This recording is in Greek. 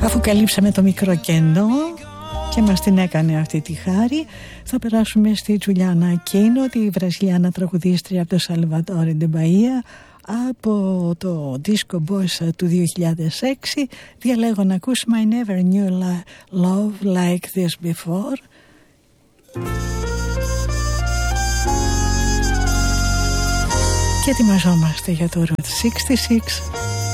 Αφού καλύψαμε το μικρό κενό και μας την έκανε αυτή τη χάρη, θα περάσουμε στη Τζουλιάνα Ακίνο, τη βραζιλιάνα τραγουδίστρια από το Σαλβαντόρε ντε Μπαΐα, από το Disco Boys του 2006. Διαλέγω να ακούσουμε I Never Knew Love Like This Before. Και ετοιμαζόμαστε για το Route 66.